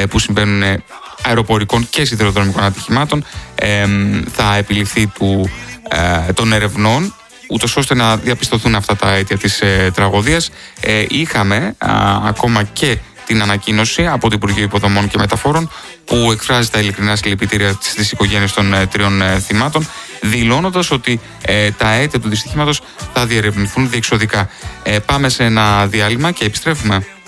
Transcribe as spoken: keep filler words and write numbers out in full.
που συμβαίνουν αεροπορικών και σιδηροδρομικών ατυχημάτων θα επιληφθεί του, των ερευνών, ούτως ώστε να διαπιστωθούν αυτά τα αίτια της ε, τραγωδίας. Ε, είχαμε α, ακόμα και την ανακοίνωση από το Υπουργείο Υποδομών και Μεταφόρων που εκφράζει τα ειλικρινά συλληπιτήρια στις οικογένειες των ε, τριών ε, θυμάτων, δηλώνοντας ότι ε, τα αίτια του δυστυχήματος θα διερευνηθούν διεξοδικά. Ε, πάμε σε ένα διάλειμμα και επιστρέφουμε.